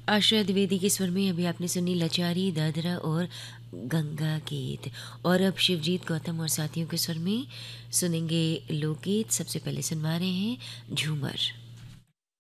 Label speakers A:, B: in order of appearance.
A: आशा द्विवेदी के स्वर में अभी आपने सुनी लचारी, दादरा और गंगा गीत। और अब शिवजीत गौतम और साथियों के स्वर में सुनेंगे लोकगीत। सबसे पहले सुनवा रहे हैं झूमर।